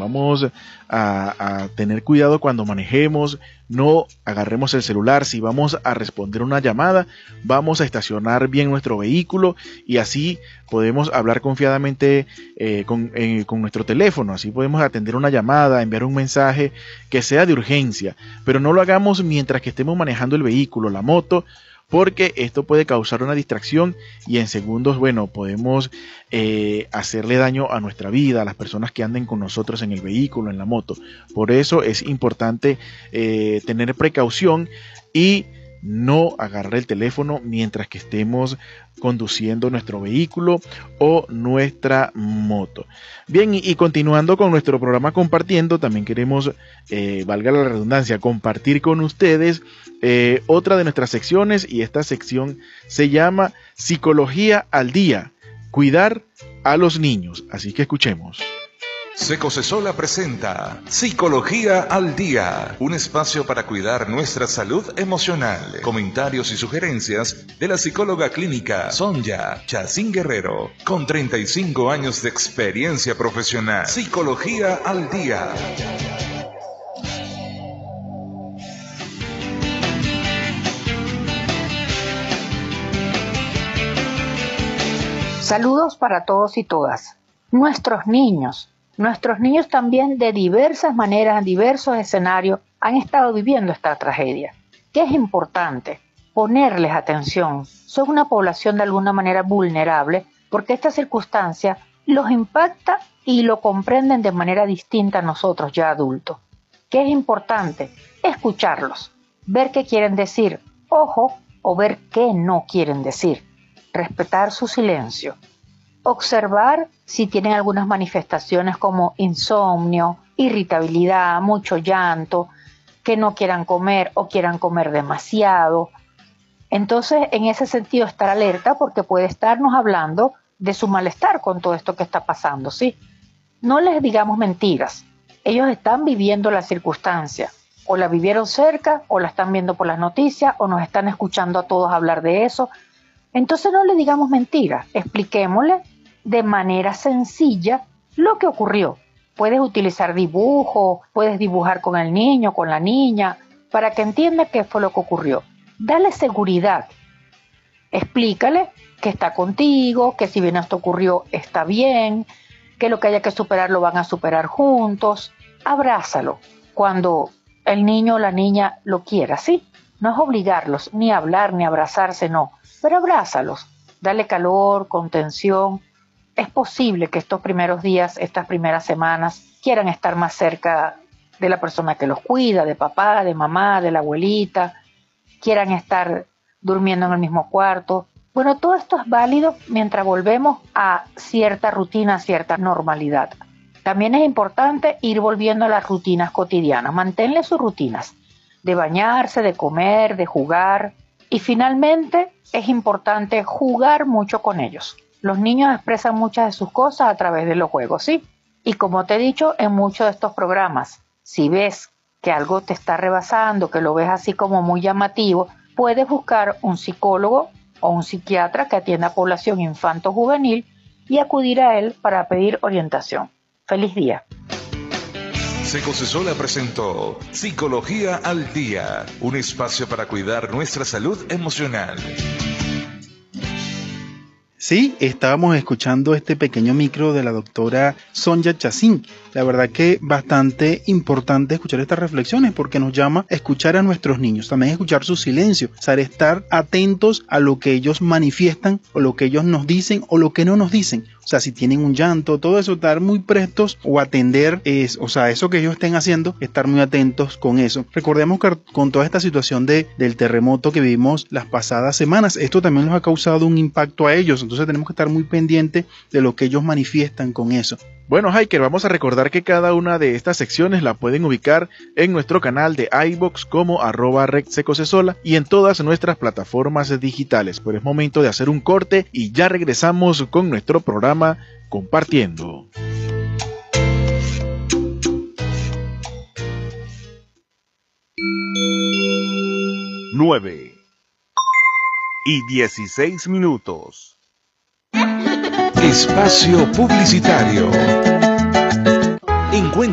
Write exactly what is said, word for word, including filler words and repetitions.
Vamos a, a tener cuidado cuando manejemos, no agarremos el celular. Si vamos a responder una llamada, vamos a estacionar bien nuestro vehículo y así podemos hablar confiadamente eh, con, eh, con nuestro teléfono. Así podemos atender una llamada, enviar un mensaje que sea de urgencia, pero no lo hagamos mientras que estemos manejando el vehículo, la moto, porque esto puede causar una distracción y en segundos, bueno, podemos eh, hacerle daño a nuestra vida, a las personas que anden con nosotros en el vehículo, en la moto. Por eso es importante eh, tener precaución y no agarrar el teléfono mientras que estemos conduciendo nuestro vehículo o nuestra moto. Bien, y, y continuando con nuestro programa Compartiendo, también queremos, eh, valga la redundancia, compartir con ustedes eh, otra de nuestras secciones, y esta sección se llama Psicología al Día, cuidar a los niños. Así que escuchemos. Secosesola presenta Psicología al Día, un espacio para cuidar nuestra salud emocional. Comentarios y sugerencias de la psicóloga clínica Sonia Chacín Guerrero, con treinta y cinco años de experiencia profesional. Psicología al Día. Saludos para todos y todas. Nuestros niños. Nuestros niños también de diversas maneras, en diversos escenarios, han estado viviendo esta tragedia. ¿Qué es importante? Ponerles atención. Son una población de alguna manera vulnerable porque esta circunstancia los impacta y lo comprenden de manera distinta a nosotros ya adultos. ¿Qué es importante? Escucharlos, ver qué quieren decir, ojo, o ver qué no quieren decir, respetar su silencio. Observar si tienen algunas manifestaciones como insomnio, irritabilidad, mucho llanto, que no quieran comer o quieran comer demasiado. Entonces, en ese sentido, estar alerta porque puede estarnos hablando de su malestar con todo esto que está pasando, ¿sí? No les digamos mentiras. Ellos están viviendo la circunstancia. O la vivieron cerca, o la están viendo por las noticias, o nos están escuchando a todos hablar de eso. Entonces, no le digamos mentiras. Expliquémosle de manera sencilla lo que ocurrió. Puedes utilizar dibujo, puedes dibujar con el niño, con la niña, para que entienda qué fue lo que ocurrió. Dale seguridad. Explícale que está contigo, que si bien esto ocurrió está bien, que lo que haya que superar lo van a superar juntos. Abrázalo cuando el niño o la niña lo quiera, ¿sí? No es obligarlos ni a hablar ni a abrazarse, no, pero abrázalos. Dale calor, contención. Es posible que estos primeros días, estas primeras semanas, quieran estar más cerca de la persona que los cuida, de papá, de mamá, de la abuelita, quieran estar durmiendo en el mismo cuarto. Bueno, todo esto es válido mientras volvemos a cierta rutina, a cierta normalidad. También es importante ir volviendo a las rutinas cotidianas. Manténle sus rutinas de bañarse, de comer, de jugar. Y finalmente es importante jugar mucho con ellos. Los niños expresan muchas de sus cosas a través de los juegos, ¿sí? Y como te he dicho en muchos de estos programas, si ves que algo te está rebasando, que lo ves así como muy llamativo, puedes buscar un psicólogo o un psiquiatra que atienda a población infanto-juvenil y acudir a él para pedir orientación. ¡Feliz día! Secosesola presentó Psicología al Día, un espacio para cuidar nuestra salud emocional. Sí, estábamos escuchando este pequeño micro de la doctora Sonia Chacín. La verdad que bastante importante escuchar estas reflexiones porque nos llama a escuchar a nuestros niños, también escuchar su silencio, saber estar atentos a lo que ellos manifiestan o lo que ellos nos dicen o lo que no nos dicen. O sea, si tienen un llanto, todo eso, estar muy prestos o atender, es, o sea, eso que ellos estén haciendo, estar muy atentos con eso. Recordemos que con toda esta situación de, del terremoto que vivimos las pasadas semanas, esto también nos ha causado un impacto a ellos. Entonces tenemos que estar muy pendientes de lo que ellos manifiestan con eso. Bueno, Hiker, vamos a recordar que cada una de estas secciones la pueden ubicar en nuestro canal de iVoox como arroba recsecosesola y en todas nuestras plataformas digitales. Pero es momento de hacer un corte y ya regresamos con nuestro programa Compartiendo. nueve y dieciséis minutos. Espacio publicitario. Encuentra